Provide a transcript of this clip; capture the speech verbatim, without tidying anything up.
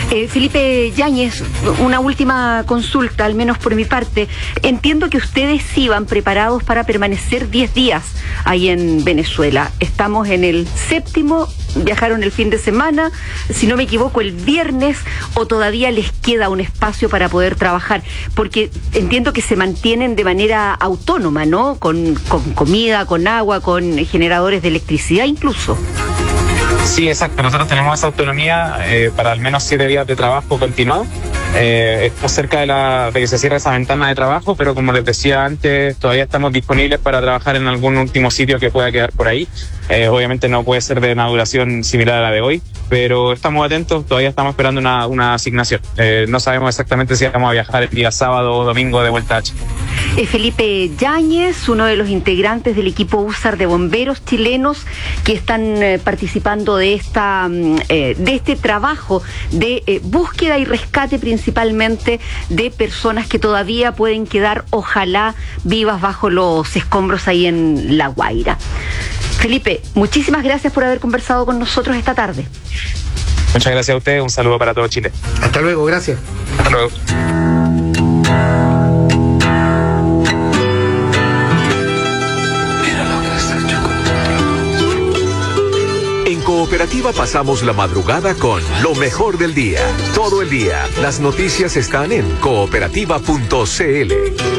Eh, Felipe Yáñez, una última consulta, al menos por mi parte. Entiendo que ustedes iban preparados para permanecer diez días ahí en Venezuela. Estamos en el séptimo, viajaron el fin de semana, si no me equivoco, el viernes, o todavía les queda un espacio para poder trabajar, porque entiendo que se mantienen de manera autónoma, ¿no? Con, con comida, con agua, con generadores de electricidad incluso. Sí, exacto. Nosotros tenemos esa autonomía eh, para al menos siete días de trabajo continuado. Eh, estamos cerca de, la, de que se cierre esa ventana de trabajo, pero como les decía antes, todavía estamos disponibles para trabajar en algún último sitio que pueda quedar por ahí. Eh, obviamente no puede ser de una duración similar a la de hoy, pero estamos atentos, todavía estamos esperando una, una asignación. Eh, no sabemos exactamente si vamos a viajar el día sábado o domingo de vuelta a Chile. Eh, Felipe Yáñez, uno de los integrantes del equipo USAR de bomberos chilenos que están eh, participando de esta eh, de este trabajo de eh, búsqueda y rescate principalmente de personas que todavía pueden quedar, ojalá, vivas bajo los escombros ahí en La Guaira. Felipe, muchísimas gracias por haber conversado con nosotros esta tarde. Muchas gracias a ustedes, un saludo para todo Chile. Hasta luego, gracias. Hasta luego. En Cooperativa pasamos la madrugada con lo mejor del día. Todo el día. Las noticias están en cooperativa punto c l.